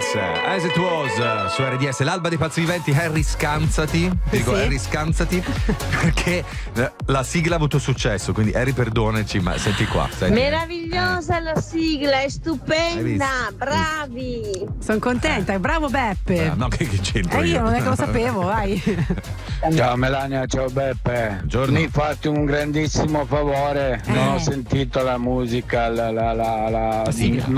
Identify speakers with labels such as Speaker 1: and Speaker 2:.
Speaker 1: This, As It Was, su RDS, l'alba dei pazzi viventi. Harry, scansati. Dico,
Speaker 2: Sì.
Speaker 1: Harry, scansati, perché la sigla ha avuto successo, quindi Harry, perdonaci, ma senti qua. Senti.
Speaker 3: Meravigliosa la sigla, è
Speaker 1: Hai
Speaker 3: stupenda,
Speaker 1: visto?
Speaker 3: bravi.
Speaker 2: Sono contenta, bravo Beppe.
Speaker 1: No, che c'entro
Speaker 2: Io non è che lo sapevo, vai.
Speaker 4: Ciao Melania, ciao Beppe.
Speaker 1: Buongiorno.
Speaker 4: Mi fate un grandissimo favore, non ho sentito la musica,
Speaker 1: sigla.
Speaker 4: non